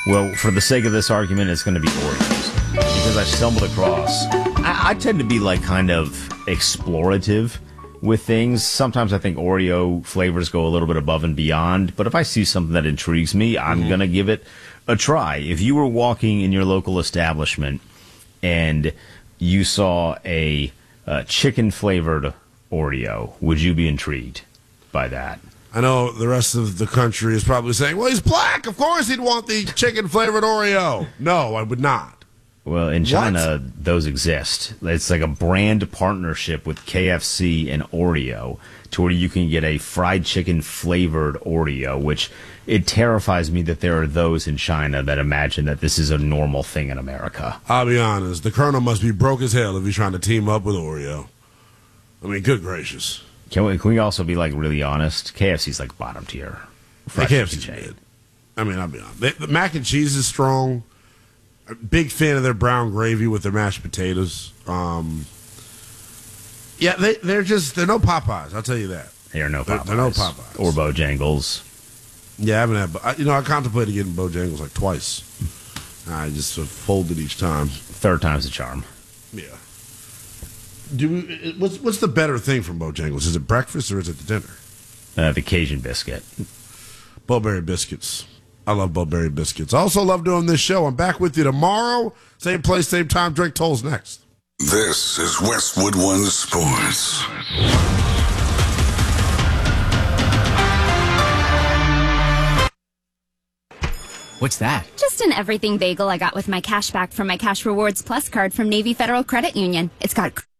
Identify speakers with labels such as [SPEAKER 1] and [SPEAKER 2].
[SPEAKER 1] Well, for the sake of this argument, it's going to be Oreos. Because I stumbled across. I tend to be like kind of explorative with things. Sometimes I think Oreo flavors go a little bit above and beyond. But if I see something that intrigues me, I'm going to give it a try. If you were walking in your local establishment and you saw a chicken-flavored Oreo, would you be intrigued by that?
[SPEAKER 2] I know the rest of the country is probably saying, well, he's black. Of course he'd want the chicken-flavored Oreo. No, I would not.
[SPEAKER 1] Well, in China, those exist. It's like a brand partnership with KFC and Oreo to where you can get a fried chicken-flavored Oreo, which it terrifies me that there are those in China that imagine that this is a normal thing in America.
[SPEAKER 2] I'll be honest. The Colonel must be broke as hell if he's trying to team up with Oreo. I mean, good gracious.
[SPEAKER 1] Can we also be, like, really honest? KFC's, like, bottom tier.
[SPEAKER 2] KFC's good. I mean, I'll be honest. The mac and cheese is strong. A big fan of their brown gravy with their mashed potatoes. Yeah, they're no Popeyes, I'll tell you that.
[SPEAKER 1] They're no Popeyes.
[SPEAKER 2] They're no Popeyes.
[SPEAKER 1] Or Bojangles.
[SPEAKER 2] Yeah, I haven't had, I contemplated getting Bojangles like twice. I just sort of folded each time.
[SPEAKER 1] Third time's the charm.
[SPEAKER 2] Yeah. What's the better thing from Bojangles? Is it breakfast or is it the dinner?
[SPEAKER 1] The Cajun biscuit.
[SPEAKER 2] Bowberry biscuits. I love Bowberry biscuits. I also love doing this show. I'm back with you tomorrow. Same place, same time. Drake Toll's next.
[SPEAKER 3] This is Westwood One Sports.
[SPEAKER 4] What's that?
[SPEAKER 5] Just an everything bagel I got with my cash back from my Cash Rewards Plus card from Navy Federal Credit Union. It's got